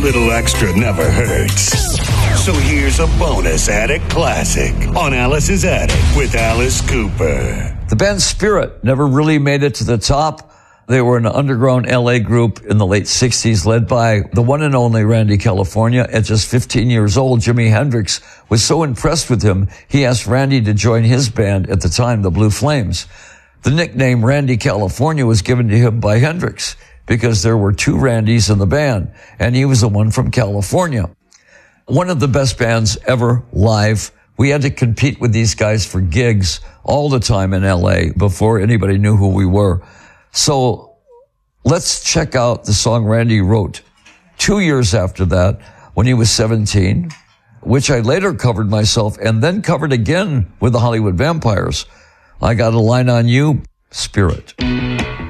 little extra never hurts. So here's a bonus Attic Classic on Alice's Attic with Alice Cooper. The band Spirit never really made it to the top. They were an underground LA group in the late 60s led by the one and only Randy California. At just 15 years old, Jimi Hendrix was so impressed with him, he asked Randy to join his band at the time, the Blue Flames. The nickname Randy California was given to him by Hendrix because there were two Randys in the band, and he was the one from California. One of the best bands ever live. We had to compete with these guys for gigs all the time in LA before anybody knew who we were. So let's check out the song Randy wrote 2 years after that when he was 17, which I later covered myself and then covered again with the Hollywood Vampires. I Got a Line on You, Spirit.